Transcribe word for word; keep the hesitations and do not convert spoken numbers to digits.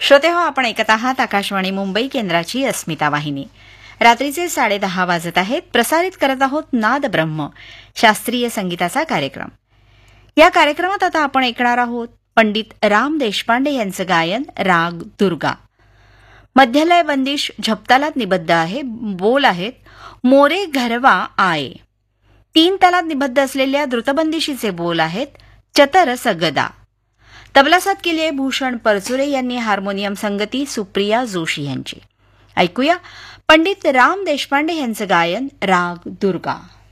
श्रोते हो, आपण ऐकत आहात आकाशवाणी मुंबई केंद्राची अस्मिता वाहिनी. रात्रीचे साडेदहा वाजत आहेत. प्रसारित करत आहोत नाद ब्रह्म शास्त्रीय संगीताचा कार्यक्रम. या कार्यक्रमात आता आपण ऐकणार आहोत पंडित राम देशपांडे यांचं गायन राग दुर्गा. मध्यलय बंदिश झपतालात निबद्ध आहे. बोल आहेत मोरे घरवा आये. तीन तालात निबद्ध असलेल्या द्रुतबंदिशीचे बोल आहेत चतर सगदा. तबलासात केली आहे भूषण परचुरे यांनी. हार्मोनियम संगती सुप्रिया जोशी यांची. ऐकूया पंडित राम देशपांडे यांचं गायन राग दुर्गा.